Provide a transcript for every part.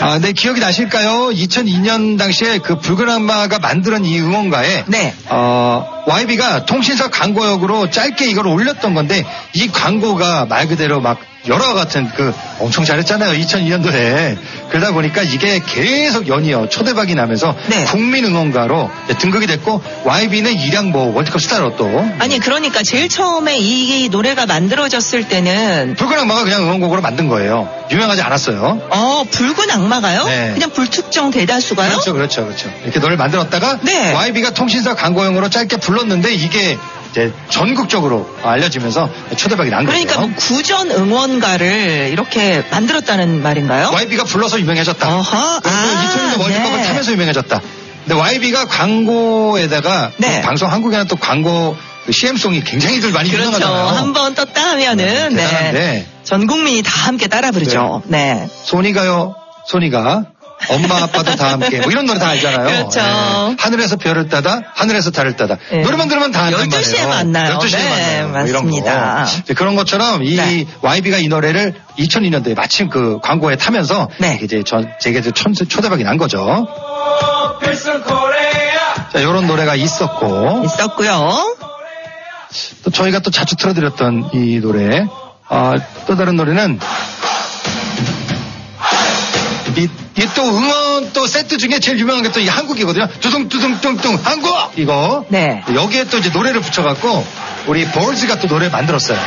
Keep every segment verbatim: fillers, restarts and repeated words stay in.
아, 네, 기억이 나실까요? 이천이 년 당시에 그 붉은 악마가 만드는 이 응원가에 네. 어, 와이비가 통신사 광고역으로 짧게 이걸 올렸던 건데 이 광고가 말 그대로 막 여러 같은 그 엄청 잘했잖아요. 이천이 년도에. 그러다 보니까 이게 계속 연이어 초대박이 나면서 네. 국민 응원가로 등극이 됐고 와이비는 일양 뭐 월드컵 스타로 또. 아니 그러니까 제일 처음에 이 노래가 만들어졌을 때는 붉은 악마가 그냥 응원곡으로 만든 거예요. 유명하지 않았어요. 어 붉은 악마가요? 네. 그냥 불특정 대다수가요? 그렇죠, 그렇죠, 그렇죠. 이렇게 노래를 만들었다가 네. 와이비가 통신사 광고용으로 짧게 불렀는데 이게 이제 전국적으로 알려지면서 초대박이 난 거예요. 그러니까 뭐 구전 응원가를 이렇게 만들었다는 말인가요? 와이비가 불러서 유명해졌다. 어허. 그리고 아, 이천 년도 월드컵을 네. 타면서 유명해졌다. 근데 와이비가 광고에다가 네. 그 방송 한국에는 또 광고 그 씨엠송이 굉장히들 많이 그렇죠. 유명하잖아요. 한 번 떴다 하면은 네, 네. 대단한데. 전 국민이 다 함께 따라 부르죠. 네. 소니가요, 소니가 엄마 아빠도 다 함께 뭐 이런 노래 다 알잖아요. 그렇죠. 네. 하늘에서 별을 따다 하늘에서 달을 따다 네. 노래만 들으면 다 안단 열두 시에 말이에요. 만나요. 열두 시에 네, 만나요. 뭐 이런 맞습니다. 거. 이제 그런 것처럼 이 네. 와이비가 이 노래를 이천이 년도에 마침 그 광고에 타면서 네. 이제 저 제게도 천세 초대박이 난 거죠. 자, 이런 노래가 있었고 있었고요. 또 저희가 또 자주 틀어드렸던 이 노래 아, 또 다른 노래는 이 또 응원 또 세트 중에 제일 유명한 게 또 이 한국이거든요. 두둥두둥뚱뚱 한국 이거. 네. 여기에 또 이제 노래를 붙여갖고 우리 볼즈가 또 노래 만들었어요.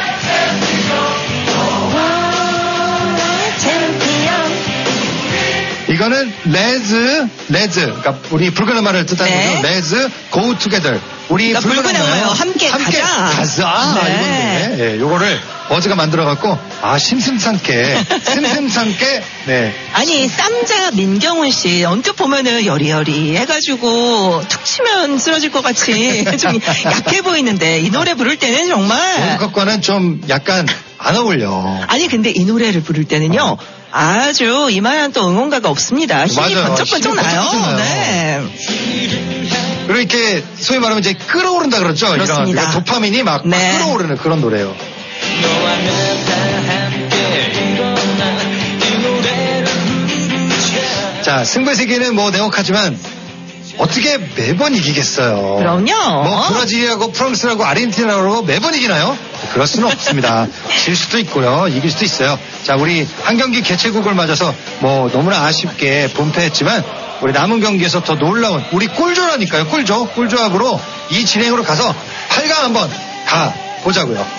이거는 레즈 레즈 그러니까 우리 붉은 악마를 뜻하는 네. 거죠. 레즈 go together. 우리 그러니까 붉은 악마요. 악마요. 함께 함께 가자. 가자. 네. 이건데 예, 요거를 버즈가 만들어갖고 아 심심찮게 심심찮게 네. 아니 쌈자 민경훈 씨 언뜻 보면은 여리여리 해가지고 툭 치면 쓰러질 것 같이 좀 약해 보이는데 이 노래 부를 때는 정말 월드컵과는 좀 약간 안 어울려. 아니 근데 이 노래를 부를 때는요 어. 아주 이만한 또 응원가가 없습니다. 힘이 맞아요. 번쩍번쩍 힘이 나요. 번쩍번쩍 나요. 네. 그리고 이렇게 소위 말하면 이제 끌어오른다 그러죠. 그렇습니다. 이런 도파민이 막 네. 끌어오르는 그런 노래예요. 자, 승부의 세계는 뭐 냉혹하지만 어떻게 매번 이기겠어요. 그럼요. 뭐 브라질하고 프랑스하고 아르헨티나하고 매번 이기나요? 그럴 수는 없습니다. 질 수도 있고요. 이길 수도 있어요. 자, 우리 한 경기 개최국을 맞아서 뭐 너무나 아쉽게 본패했지만 우리 남은 경기에서 더 놀라운 우리 꿀조라니까요. 꿀조. 꿀조합으로 이 진행으로 가서 팔 강 한번 가 보자고요.